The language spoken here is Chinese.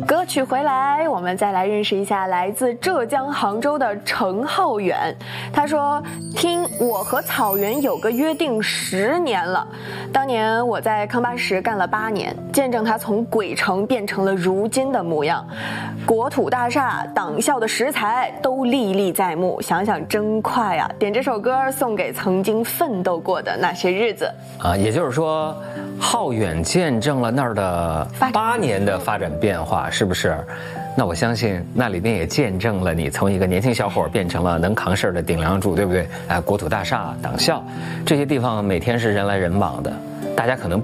歌曲回来，我们再来认识一下来自浙江杭州的程浩远。他说：“听我和草原有个约定10年了，当年我在康巴什干了8年，见证它从鬼城变成了如今的模样。国土大厦、党校的食材都历历在目，想想真快啊！点这首歌送给曾经奋斗过的那些日子。” 也就是说，浩远见证了那儿的8年的发展变化，是不是？那我相信那里边也见证了你从一个年轻小伙变成了能扛事儿的顶梁柱，对不对？国土大厦、党校这些地方每天是人来人往的，大家可能